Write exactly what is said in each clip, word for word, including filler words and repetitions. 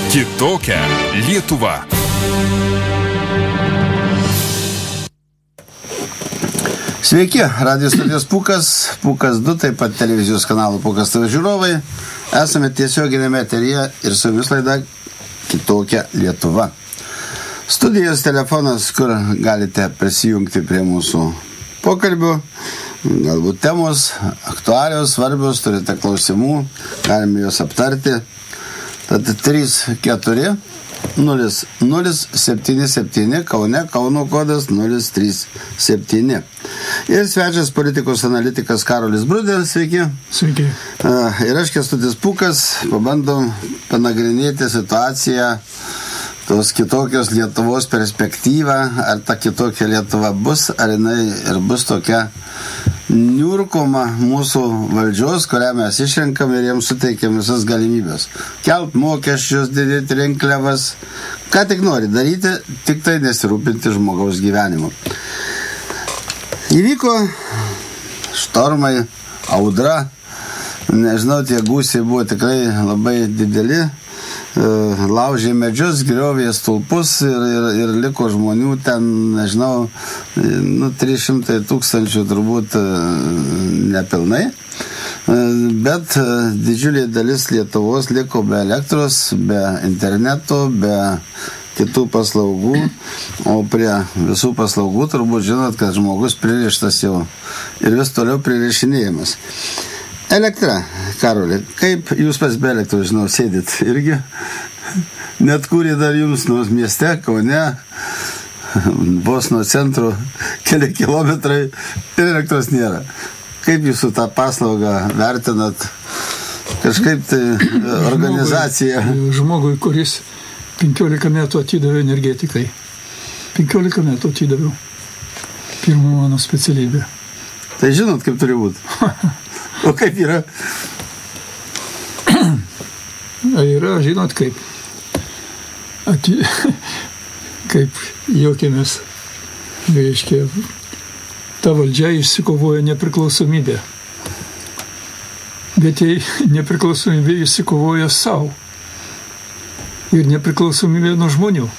Kitokia Lietuva. Sveiki, Radio studijos Pūkas, Pūkas du, taip pat televizijos kanalų Pūkas T V žiūrovai. Esame tiesioginėme eteryje ir su jumis laida Kitokia Lietuva. Studijos telefonas, kur galite prisijungti prie mūsų pokalbių, galbūt temos, aktualios, svarbios, turite klausimų, galime juos aptarti. Tad trys keturi nulis nulis septyni septyni Kaune, Kauno kodas nulis trys septyni. Ir svečias politikos analitikas Karolis Brudė, sveiki. Sveiki. Ir aš Kęstutis Pūkas, pabandom panagrinėti situaciją, tos kitokios Lietuvos perspektyvą, ar ta kitokia Lietuva bus, ar jinai ir bus tokia niurkoma mūsų valdžios, kurią mes išrenkam ir jiems suteikiam visas galimybės. Kelt mokesčius, didinti rinkliavas, ką tik nori daryti, tik tai nesirūpinti žmogaus gyvenimu. Įvyko štormai, audra, nežinau, tie gūsiai buvo tikrai labai dideli, laužė medžius, griovė stulpus ir, ir, ir liko žmonių ten, nežinau, nu, trys šimtai tūkstančių turbūt nepilnai, bet didžiulė dalis Lietuvos liko be elektros, be interneto, be kitų paslaugų, o prie visų paslaugų turbūt žinot, kad žmogus pririštas jau ir vis toliau pririšinėjimas. Elektra, Karoli, kaip jūs pas be elektros, žinau, sėdit irgi, net kūrė dar jums nuo mieste, Kaune, vos nuo centro keli kilometrai ir elektros nėra. Kaip jūs su tą paslaugą vertinat, kažkaip tai organizacija? Žmogui, žmogui kuris penkiolika metų atidavė energetikai. penkiolika metų atidaviau. Pirma mano specialybė. Tai žinot, kaip turi būti? O kaip yra? Yra, žinot, kaip. Ati... kaip juokėmės. Reiškia, ta valdžia išsikovoja nepriklausomybę. Bet jei nepriklausomybė išsikovoja savo. Ir nepriklausomybė nuo žmonių.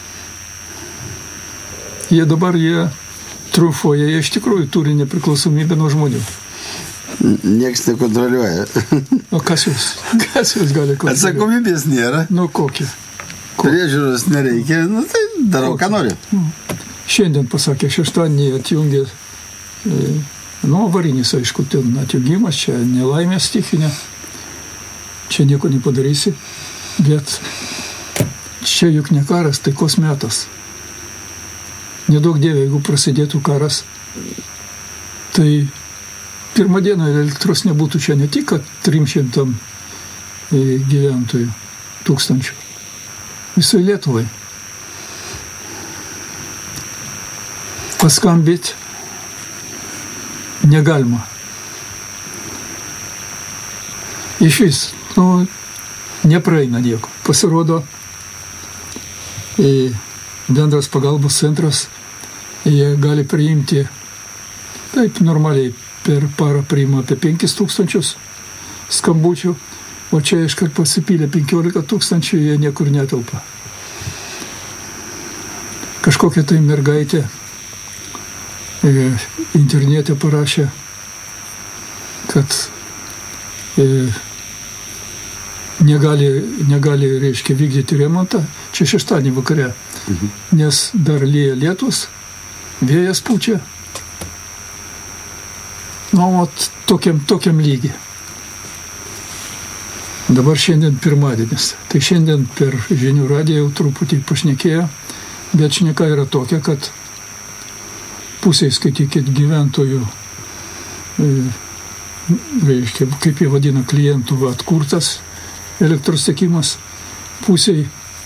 Jie dabar, jie triumfuoja, jie iš tikrųjų turi nepriklausomybę nuo žmonių. Niekas nekontroliuoja. O kas jūs? Kas jūs gali kontroliuoti? Atsakomybės nėra. Nu, kokia? Priežiūros nereikia, nu tai darau, ką noriu. Šiandien pasakė, šeštadienį atjungė, nu, avarinis, aišku, ten atjungimas, čia nelaimė stichinė, čia nieko nepadarysi, bet čia juk ne karas, taikos metas. Nedaug dievė, jeigu prasidėtų karas, tai pirmą dieną elektros nebūtų čia ne tik, kad trim šimtam gyventojų tūkstančių. Visai Lietuvai. Paskambėti negalima. Iš vis, nu, nepraeina nieko. Pasirodo, bendras pagalbos centras, jie gali priimti taip normaliai. Per parą priima apie penkis tūkstančius skambučių, o čia iškart pasipylė penkiolika tūkstančių, jie niekur netelpa. Kažkokia tai mergaitė e, internete parašė, kad e, negali, negali, reiškia, vykdyti remontą, čia šeštadienį vakare, mhm. nes dar lyja lietus, vėjas pučia. Nu, ot, tokiam, tokiam lygi. Dabar šiandien pirmadienis. Tai šiandien per žinių radiją jau truputį pašnekėjo, bet šneka yra tokia, kad pusiai, skaitykit, gyventojų, e, reiškia, kaip jie vadina, klientų atkurtas elektros tiekimas, pusiai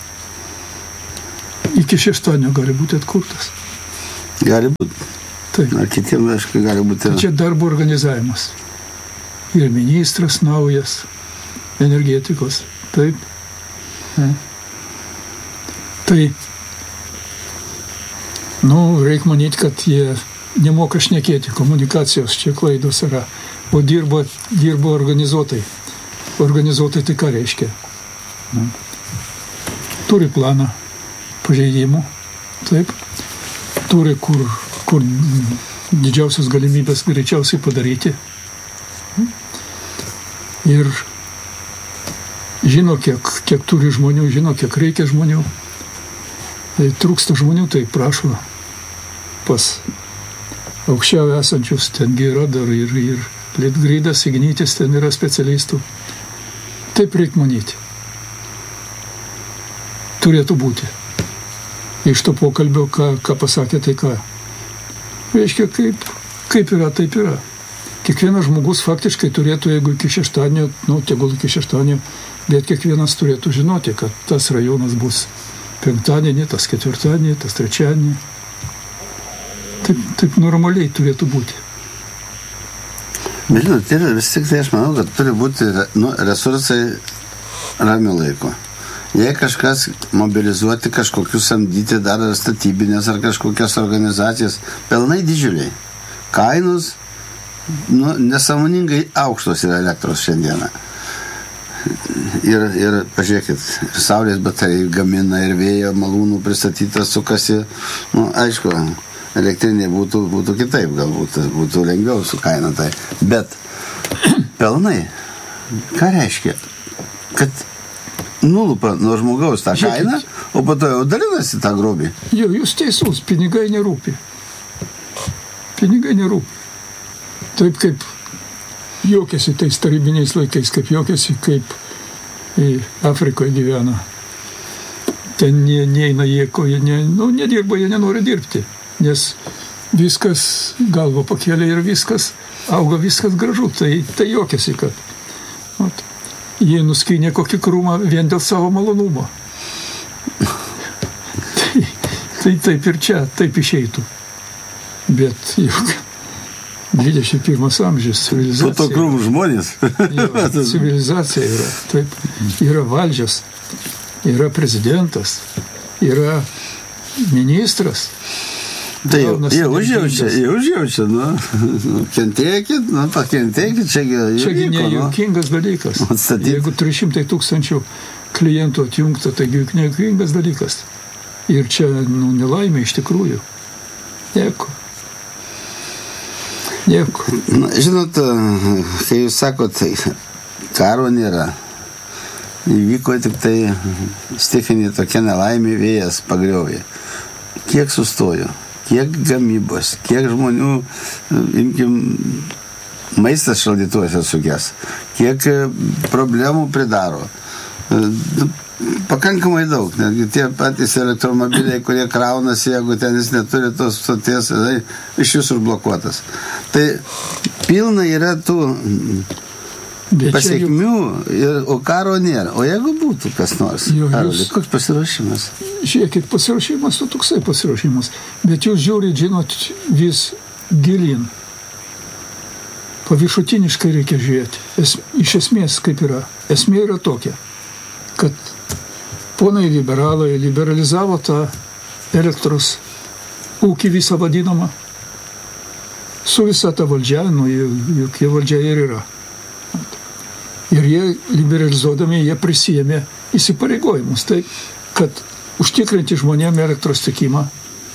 iki šeštadienio gali būti atkurtas. Gali būti. Taip. Ar kitiems, aišku, gali būti. Čia darbo organizavimas. Ir ministras naujas, energetikos. Taip. Ja. Tai, nu, reikia manyti, kad jie nemoka šnekėti, komunikacijos čia klaidos yra, o dirbo, dirbo organizuotai. Organizuotai tai ką reiškia? turi planą pažeidimų, taip, turi kur, kur didžiausias galimybės greičiausiai padaryti ir žino, kiek, kiek turi žmonių, žino, kiek reikia žmonių. Tai trūksta žmonių, tai prašo pas aukščiau esančius, tengi yra dar ir, ir Litgridas, Ignitis, ten yra specialistų. Taip reik manyti. Turėtų būti. Iš to pokalbio, ką, ką pasakė, tai ką. Reiškia, kaip, kaip yra, taip yra. Kiekvienas žmogus faktiškai turėtų, jeigu iki šeštadienio, nu, tegul iki šeštadienio, bet kiekvienas turėtų žinoti, kad tas rajonas bus penktadienį, tas ketvirtadienį, tas trečiadienį. Taip, taip normaliai turėtų būti. Bet, žinot, ir vis tik tai aš manau, kad turi būti nu, resursai ramių laiko. Jei kažkas mobilizuoti, kažkokius samdyti dar ar statybinės ar kažkokias organizacijas, pelnai didžiuliai. Kainos nu, nesąmoningai aukštos yra elektros šiandieną. Ir, ir pažiūrėkit, ir saulės baterijai gamina, ir vėjo malūnų pristatytas sukasi. Nu, aišku, elektrinė būtų, būtų kitaip, galbūt būtų lengviau su kaina tai. Bet pelnai, ką reiškia? Kad nulupa nuo žmogaus tą kainą, o po to jau dalinasi tą grobį. Jo, jūs teisus, pinigai nerūpi. Pinigai nerūpi. Taip kaip juokiasi tais tarybiniais laikais, kaip juokiasi, kaip Afrikoje gyvena. Ten ne, neina jie, ko jie ne, nu, nedirba, jie nenori dirbti, nes viskas, galva pakėlė ir viskas, auga viskas gražu, tai, tai juokiasi, kad vat, jie nuskynė kokį krūmą vien dėl savo malonumo. tai, tai taip ir čia, taip išeitų. Bet juk dvidešimt pirmas amžius, civilizacija. Po to krūmų žmonės. Jo, civilizacija yra. Taip, yra valdžios, yra prezidentas, yra ministras. Tai jau, jie užjaučia, jie užjaučia, nu, kentėkit, nu, pakentėkit, čiagi jau Čiagi vyko, nejuokingas nu. dalykas. Atstatyt. Jeigu trys šimtai tūkstančių klientų atjungta, taigi juk nejuokingas dalykas. Ir čia, nu, nelaimė iš tikrųjų. Nieko. Nieko. Na, žinot, kai jūs sakot, karo nėra. Įvyko tik tai stichinė tokia nelaimė, vėjas pagriovė. Kiek sustojo, kiek gamybos, kiek žmonių, imkim, maistas šaldytuose sugės, kiek problemų pridaro. Pakankamai daug, netgi tie patys elektromobiliai, kurie kraunasi, jeigu ten jis neturi tos stoties, tai iš jūsų užblokuotas. Tai pilna yra tų pasiekmių, ir, o karo nėra. O jeigu būtų kas nors, Jo, Karoli, jūs- koks pasiruošimas? Žiūrėkit, pasiruošimas, tu toksai pasiruošimas. Bet jūs žiūrit, žinot, vis gilin. Paviršutiniškai reikia žiūrėti. Es, iš esmės, kaip yra. Esmė yra tokia, kad ponai liberalai liberalizavo tą elektros ūkį visą vadinamą. Su visa ta valdžia, nu, juk jie valdžia ir yra. Ir jie liberalizuodami, jie prisijėmė įsipareigojimus. Tai, kad užtikrinti žmonėm elektros tiekimą.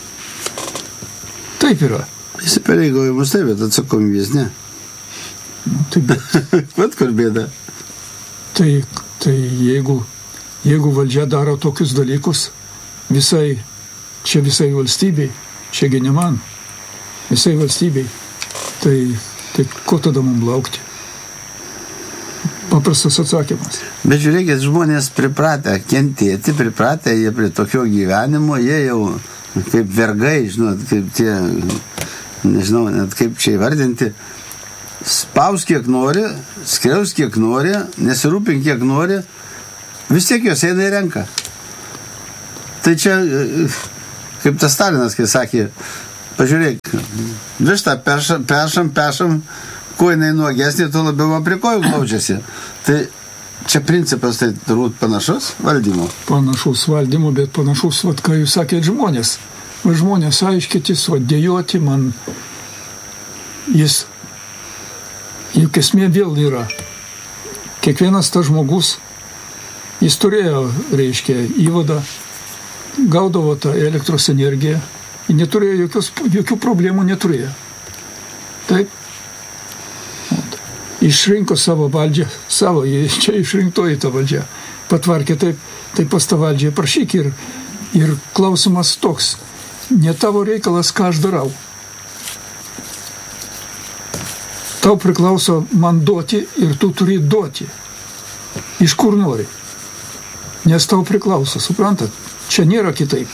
Taip yra. Įsipareigojimus taip, bet atsakomybės ne. Nu, tai, bet, Vat kur bėda. tai, tai jeigu, jeigu valdžia daro tokius dalykus, visai, čia visai valstybei, čiagi ne man, visai valstybei, tai, tai ko tada mums laukti? Paprastas atsakymas. Bet žiūrėkit, žmonės pripratę kentėti, pripratę jie prie tokio gyvenimo, jie jau kaip vergai, žinot, kaip tie, nežinau, net kaip čia įvardinti, spaus kiek nori, skriaus kiek nori, nesirūpink kiek nori, vis tiek jos eina į renką. Tai čia, kaip tas Stalinas, kai sakė, pažiūrėk, vištą peršam, peršam, peršam, kuo jinai nuogesnė, tuo labiau man prie kojų glaudžiasi. Tai čia principas tai turbūt panašus valdymo. Panašus valdymo, bet panašus, vat, ką jūs sakėt, žmonės. Va, žmonės aiškytis, va, dėjoti man, jis, juk esmė vėl yra. Kiekvienas tas žmogus Jis turėjo, reiškia, įvadą, gaudavo tą elektros energiją, neturėjo jokios, jokių problemų neturėjo. Taip. Išrinko savo valdžią, savo, čia išrinktoji ta valdžia. Patvarkė taip, tai pas tą valdžią prašyk ir, ir klausimas toks, ne tavo reikalas, ką aš darau. Tau priklauso man duoti ir tu turi duoti. Iš kur nori. Nes tau priklauso, suprantat? Čia nėra kitaip.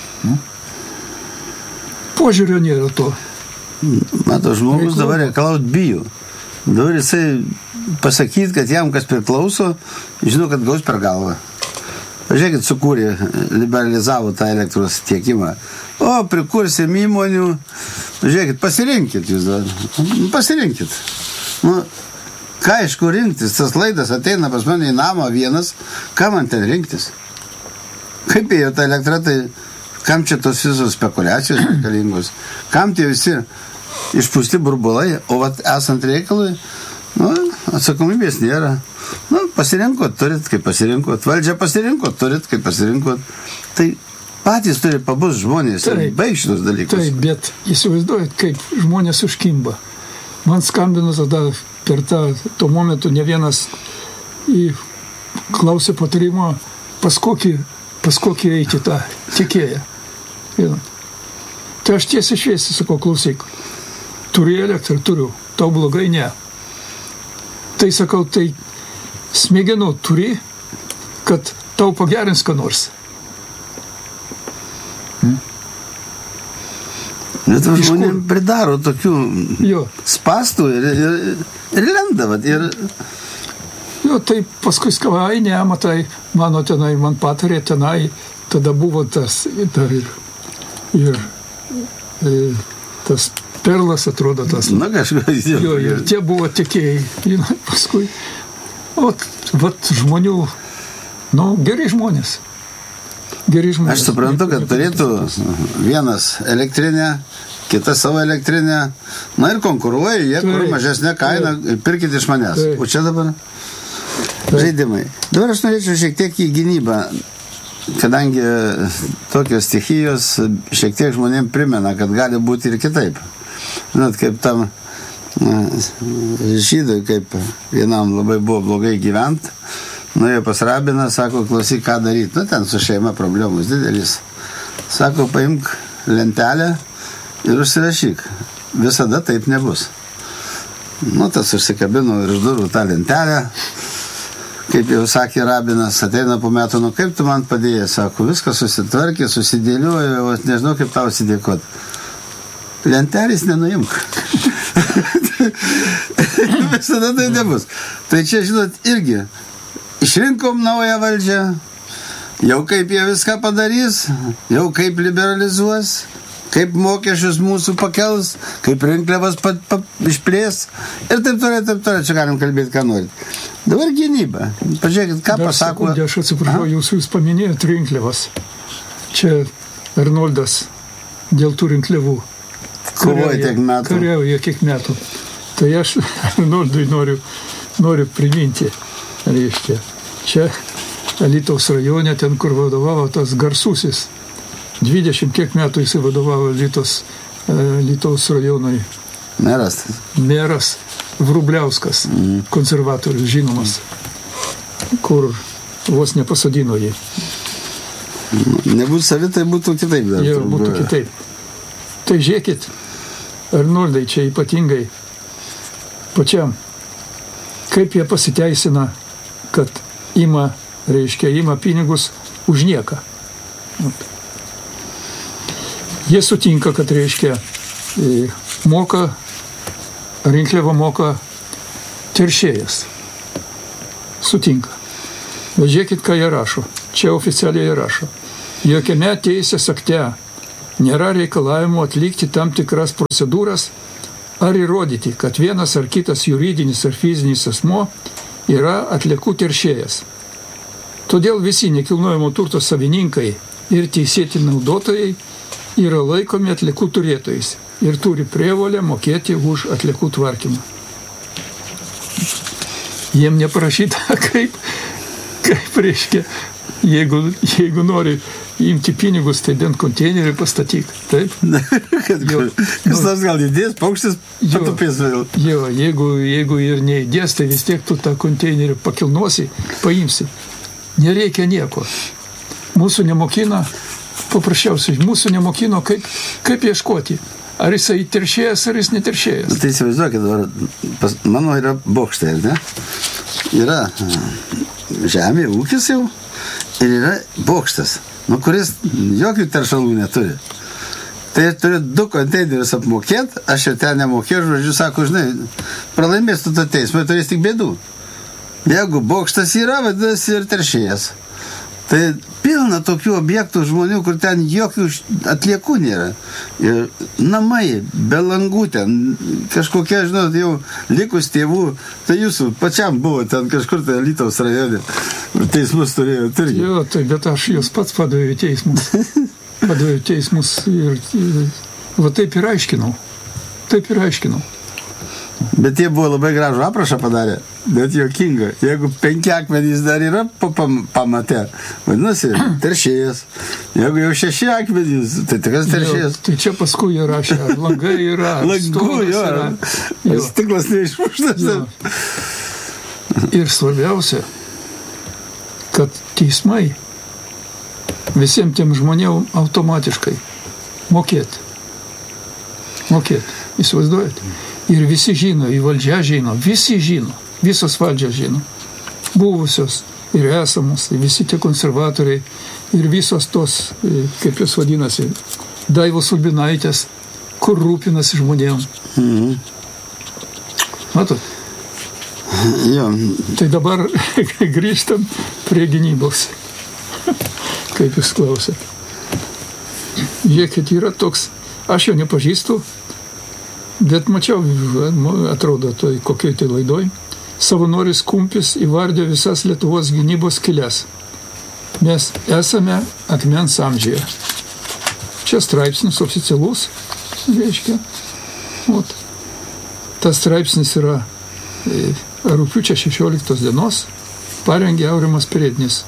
Požiūrio nėra to. Mato, žmogus dabar reikalaut bijo. Dabar jisai pasakyti, kad jam kas priklauso, žinau, kad gaus per galvą. Pažiūrėkit, sukūrė, liberalizavo tą elektros tiekimą. O, prikursim įmonių. Žiūrėkit, pasirinkit jūs dar. Pasirinkit. Nu, ką iš kur rinktis? Tas laidas ateina pas mane į namą vienas. Ką man ten rinktis? Kaip ėjo ta elektra, tai kam čia tos visos spekulacijos reikalingos? Kam tie visi išpūsti burbulai? O vat esant reikalui, nu, atsakomybės nėra. Nu, pasirinkot, turit, kaip pasirinkot. Valdžia pasirinkot, turit, kaip pasirinkot. Tai patys turi pabus žmonės ir baig šitos dalykus. Taip, bet įsivaizduojat, kaip žmonės užkimba. Man skambino tada per tą, tuo momentu ne vienas į klausė patarimo, pas kokį, pas kokį eiti tą tikėję. Tai aš tiesiai šviesiai sakau, klausyk, turi elektrą, turiu, tau blogai, ne. Tai sakau, tai smegenų turi, kad tau pagerins ką nors. Hmm? Bet žmonėm pridaro tokių jo. Spastų ir, ir, ir lenda, vat, ir... Jo, tai paskui skavai, ne, matai, mano tenai, man patarė tenai, tada buvo tas, dar ir, ir, ir tas perlas atrodo tas. Na, kažkas jau. Jo, ir tie buvo tikėjai, žinai, paskui. Vat, vat žmonių, nu, geri žmonės. Geri žmonės. Aš suprantu, kad turėtų vienas elektrinę, kitas savo elektrinę, na ir konkuruoja, jie kur mažesnė kaina, pirkit iš manęs. Tai. O čia dabar žaidimai. Dabar aš norėčiau šiek tiek į gynybą, kadangi tokios stichijos šiek tiek žmonėm primena, kad gali būti ir kitaip. Žinot, kaip tam žydui, kaip vienam labai buvo blogai gyvent, nuėjo pas rabiną, sako, klausyk, ką daryti. Nu, ten su šeima problemus didelis. Sako, paimk lentelę ir užsirašyk. Visada taip nebus. Nu, tas užsikabino ir iš durų tą lentelę. Kaip jau sakė rabinas, ateina po metų, nu kaip tu man padėjai, sako, viskas susitvarkė, susidėliuoju, o nežinau, kaip tau atsidėkot. Lentelės nenuimk. Visada tai nebus. Tai čia, žinot, irgi išrinkom naują valdžią, jau kaip jie viską padarys, jau kaip liberalizuos, kaip mokesčius mūsų pakels, kaip rinkliavas pa, pa, išplės ir taip toliau, taip toliau, čia galim kalbėti, ką norit. Dabar gynyba. Pažiūrėkit, ką Dar pasako. Sekundė, aš atsiprašau, jūs, jūs paminėjot rinkliavas. Čia Arnoldas dėl tų rinkliavų. Kovoja tiek metų. Kariauja kiek metų. Tai aš Arnoldui noriu, noriu priminti, reiškia, čia Alytaus rajone, ten, kur vadovavo tas garsusis, dvidešimt kiek metų jisai vadovavo Alytaus, Alytaus rajonui. Meras. Meras Vrubliauskas, mm. konservatorius žinomas, kur vos nepasodino jį. Nebūtų savi, tai būtų kitaip dar. Jau būtų kitaip. Tai žiūrėkit, Arnoldai, čia ypatingai pačiam, kaip jie pasiteisina, kad ima, reiškia, ima pinigus už nieką. Jie sutinka, kad, reiškia, moka, rinkliavą moka teršėjas. Sutinka. Bet žiūrėkit, ką jie rašo. Čia oficialiai rašo. Jokiame teisės akte nėra reikalavimo atlikti tam tikras procedūras ar įrodyti, kad vienas ar kitas juridinis ar fizinis asmuo yra atliekų teršėjas. Todėl visi nekilnojamo turto savininkai ir teisėti naudotojai yra laikomi atliekų turėtojais ir turi prievolę mokėti už atliekų tvarkymą. Jiem neparašyta, kaip, kaip reiškia, jeigu, jeigu nori imti pinigus, tai bent konteinerį pastatyk. Taip? Kad Jo, kas nu, nors gal įdės, paukštis patupės vėl. jo, jeigu, jeigu ir neįdės, tai vis tiek tu tą konteinerį pakilnosi, paimsi. Nereikia nieko. Mūsų nemokina, paprasčiausiai, mūsų nemokino, kaip, kaip ieškoti. Ar jisai teršėjas, ar jis neteršėjas. Tai įsivaizduokit, dabar, pas, mano yra bokštai, ne? Yra žemė, ūkis jau, ir yra bokštas, nu, kuris jokių teršalų neturi. Tai turiu du konteinerius apmokėti, aš jau ten nemokėjau, žodžiu, sako, žinai, pralaimės tu tą teismą, turės tik bėdų. Jeigu bokštas yra, vadinasi ir teršėjas. Tai pilna tokių objektų žmonių, kur ten jokių atliekų nėra. Ir namai, be langų ten, kažkokie, žinot, jau likus tėvų, tai jūsų pačiam buvo ten kažkur tai Alytaus rajone. Teismus turėjo irgi. Jo, tai bet aš jos pats padaviau teismus. Padaviau teismus ir, ir va taip ir aiškinau. Taip ir aiškinau. Bet jie buvo labai gražų aprašą padarę, bet jokinga. Jeigu penki akmenys dar yra pam, pamate, vadinasi, teršėjas. Jeigu jau šeši akmenys, tai tikras teršėjas. Jo, tai čia paskui jie rašė, langai yra, Langų, jo, yra. Jo. Stiklas neišmuštas. Ir svarbiausia, kad teismai visiems tiem žmonėm automatiškai mokėti. Mokėti. Įsivaizduojate? Ir visi žino, į valdžią žino, visi žino, visos valdžios žino. Buvusios ir esamos, ir visi tie konservatoriai, ir visos tos, kaip jos vadinasi, Daivos Ulbinaitės, kur rūpinasi žmonėm. Mhm. Matot? Jo. Tai dabar grįžtam prie gynybos. Kaip jūs klausėt. Žiūrėkit, yra toks, aš jo nepažįstu, bet mačiau, atrodo, toj kokioj tai laidoj, savanoris Kumpis įvardė visas Lietuvos gynybos skylės. Mes esame akmens amžiuje. Čia straipsnis oficialus, reiškia. Ot. Tas straipsnis yra e, rugpjūčio šešioliktos dienos, parengė Aurimas Perednis,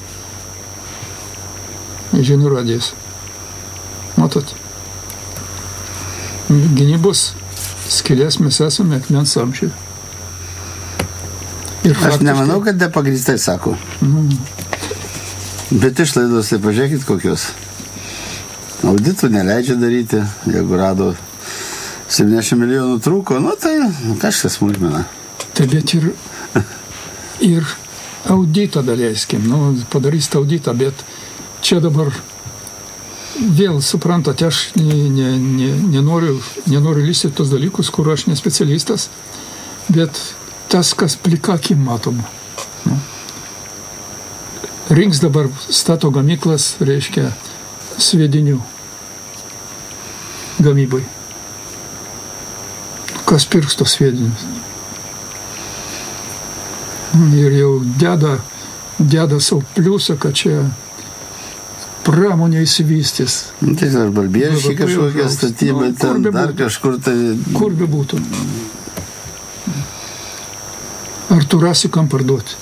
Žinių radijas. Matot, gynybos skylės mes esame akmens amžiuje. Aš nemanau, kad nepagrįstai sako. Mm. Bet išlaidos, tai pažiūrėkit kokios. Auditų neleidžia daryti, jeigu rado septyniasdešimt milijonų trūko, nu tai nu, kažkas smulkmena. Tai bet ir, ir auditą daleiskim, nu, padarys auditą, bet čia dabar vėl, suprantate, aš ne, ne, ne, nenoriu, nenoriu lįsti tos dalykus, kur aš nespecialistas, bet tas, kas plika akim matoma. Nu. Rinks dabar stato gamyklas, reiškia, sviedinių gamybai. Kas pirks tos sviedinius? Ir jau deda, deda savo pliusą, kad čia pramonė įsivystys. Tai dar balbieriškai kažkokie statybai, nu, ten dar būtų. Kažkur tai... Kur be būtų? Ar tu rasi kam parduoti?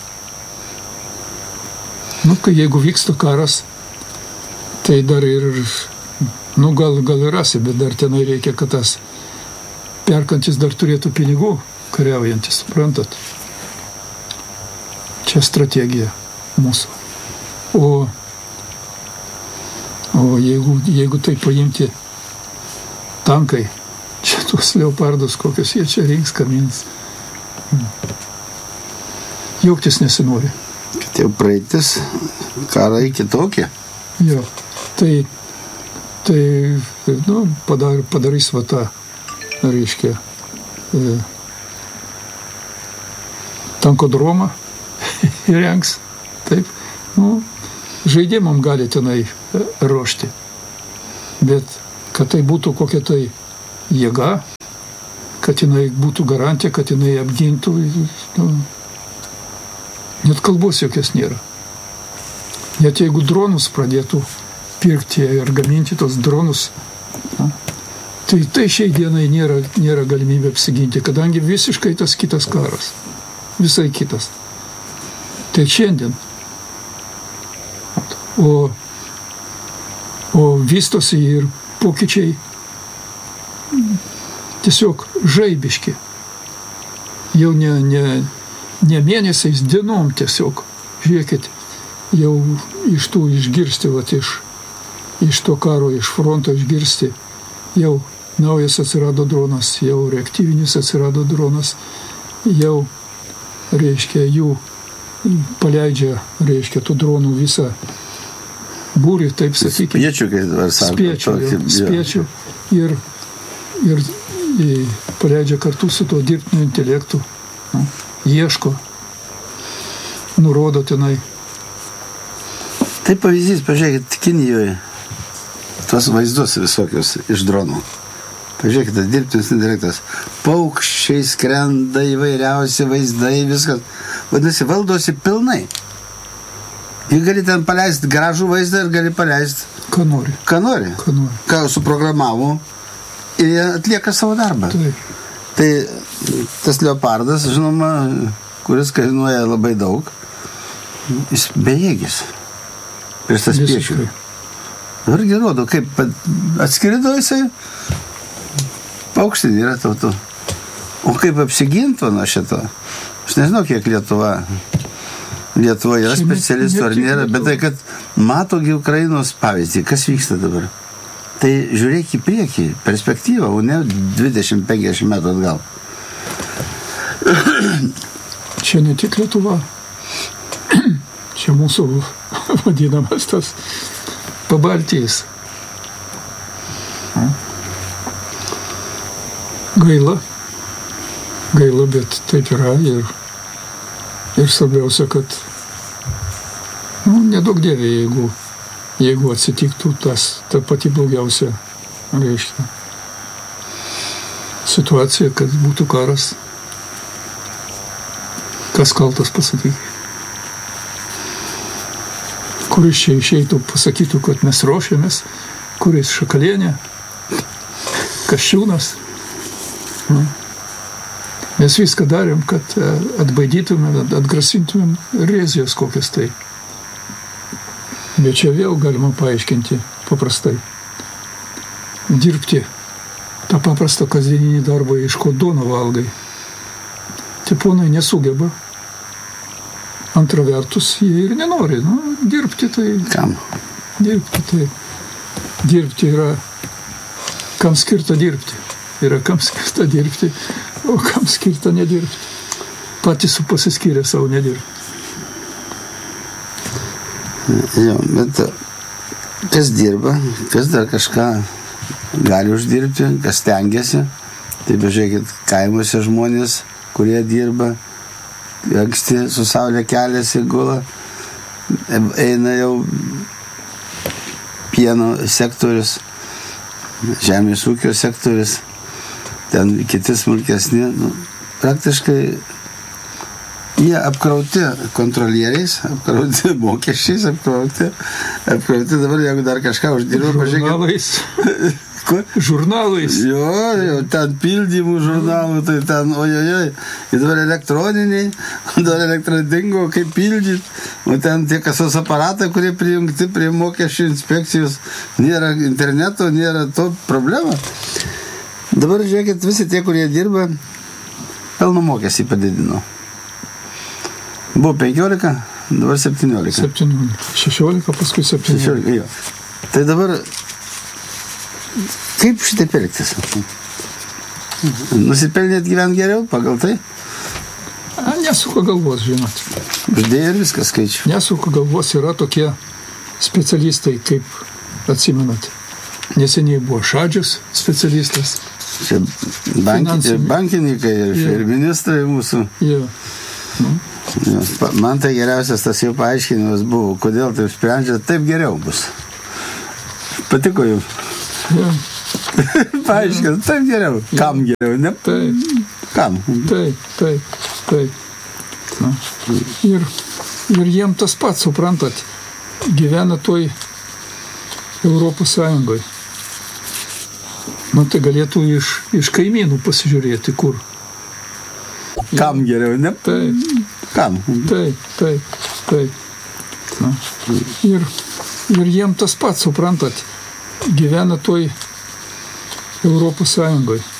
Nu, kai jeigu vyksta karas, tai dar ir, nu, gal, gal ir rasi, bet dar tenai reikia, kad tas perkantis dar turėtų pinigų, kariaujantis, suprantat? Čia strategija mūsų. O O jeigu, jeigu tai paimti tankai, čia tuos leopardus, kokius jie čia rinks kamins. Jauktis nesinori. Kad jau praeitis, karai kitokie. Jo, tai, tai nu, padar, padarys va tą, reiškia, e, tankodromą įrengs, taip, nu, žaidimam gali tenai ruošti. Bet kad tai būtų kokia tai jėga, kad jinai būtų garantija, kad jinai apgintų, nu, net kalbos jokios nėra. Net jeigu dronus pradėtų pirkti ir gaminti tos dronus, na, tai tai šiai dienai nėra, nėra galimybė apsiginti, kadangi visiškai tas kitas karas. Visai kitas. Tai šiandien O, o vystosi ir pokyčiai tiesiog žaibiški. Jau ne, ne, ne mėnesiais, dienom tiesiog. Žiūrėkit, jau iš tų išgirsti, vat, iš, iš to karo, iš fronto išgirsti, jau naujas atsirado dronas, jau reaktyvinis atsirado dronas, jau, reiškia, jų paleidžia, reiškia, tų dronų visą būrį, taip sakykime. Spiečių, kaip dabar sako. Spiečių, jau, spiečių. Ir, ir, ir paleidžia kartu su to dirbtiniu intelektu. Nu, ieško, nurodo tenai. Tai pavyzdys, pažiūrėkit, Kinijoje tuos vaizdus visokius iš dronų. Pažiūrėkit, dirbtinis intelektas. Paukščiai skrenda, įvairiausi vaizdai, viskas. Vadinasi, valdosi pilnai. Ir gali ten paleisti gražų vaizdą ir gali paleisti Ką nori. Ką nori. Ką nori. Ką suprogramavo ir jie atlieka savo darbą. Taip. Tai tas leopardas, žinoma, kuris kainuoja labai daug, jis bejėgis prieš tas spiečių. Irgi rodo, kaip atskrido jisai, paukštinį yra tautų. O kaip apsigintų nuo šito? Aš nežinau, kiek Lietuva, Lietuva yra specialistų ar nėra, bet tai, kad matogi Ukrainos pavyzdį, kas vyksta dabar. Tai žiūrėk į priekį, perspektyvą, o ne dvidešimt penkiasdešimt metų atgal. Čia ne tik Lietuva. Čia mūsų vadinamas tas Pabaltijos. Gaila. Gaila, bet taip yra ir, ir svarbiausia, kad nu, nedaug dievė, jeigu, jeigu atsitiktų tas, ta pati blogiausia, reiškia, situacija, kad būtų karas. Kas kaltas pasakyti? Kuris čia išeitų, pasakytų, kad mes ruošiamės, kuris Šakalienė, Kasčiūnas. Nu. Mes viską darėm, kad atbaidytumėm, atgrasintumėm rėzijas kokias tai. Bet čia vėl galima paaiškinti paprastai. Dirbti tą paprastą kasdieninį darbą, iš ko duoną valgai. Tie ponai nesugeba. Antra vertus, jie ir nenori. Nu, dirbti tai... Kam? Dirbti tai... Dirbti yra... Kam skirta dirbti? Yra kam skirta dirbti, o kam skirta nedirbti. Patys su pasiskyrė savo nedirbti. Jo, bet kas dirba, kas dar kažką gali uždirbti, kas stengiasi. Tai bežiūrėkit, kaimuose žmonės, kurie dirba, anksti su saulė keliasi, gula, eina jau pieno sektorius, žemės ūkio sektorius, ten kiti smulkesni, nu, praktiškai jie apkrauti kontrolieriais, apkrauti mokesčiais, apkrauti, apkrauti dabar, jeigu dar kažką uždirba, žurnalais. Žurnalais. Jo, jo, ten pildymų žurnalų, tai ten, ojojoj, ir dabar elektroniniai, dabar elektra dingo, kaip pildyti, o ten tie kasos aparatai, kurie prijungti prie mokesčių inspekcijos, nėra interneto, nėra to problema. Dabar žiūrėkit, visi tie, kurie dirba, pelno mokestį padidino. Buvo penkiolika, dabar septyniolika. septyniolika. šešiolika, paskui septyniolika. šešiolika, jo. Tai dabar, kaip šitaip elgtis? Nusipelnėt gyventi geriau pagal tai? A, nesuka galvos, žinot. Uždėjo ir viskas skaičiu. Nesuka galvos, yra tokie specialistai, kaip atsimenat. Neseniai buvo Šadžius specialistas. Čia banki, bankininkai ir, yeah. ir ministrai mūsų. Yeah. Nu. Ja, man tai geriausias tas jau paaiškinimas buvo, kodėl taip sprendžia, taip geriau bus. Patiko jums? Yeah. Paaiškina, yeah. Taip geriau. Kam geriau? Ne? Taip. Kam? Taip, taip, taip. Na. Ir, ir jiem tas pats, suprantat, gyvena toj Europos Sąjungoje. Nu, tai galėtų iš, iš kaimynų pasižiūrėti, kur. Kam geriau, ne? Taip. Kam? Taip, taip, taip. Na. Ir, Ir jiem tas pats, suprantat, gyvena toj Europos Sąjungoje.